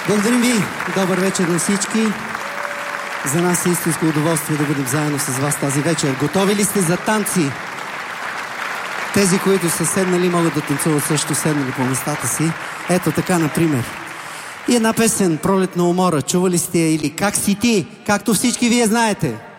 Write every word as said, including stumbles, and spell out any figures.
Благодарим ви! Добър вечер на всички! За нас е истинско удоволствие да бъдем заедно с вас тази вечер. Готови ли сте за танци? Тези, които са седнали, могат да танцуват също седнали по местата си. Ето така, например. И една песен, Пролетна умора. Чували сте я или Как си ти? Както всички вие знаете.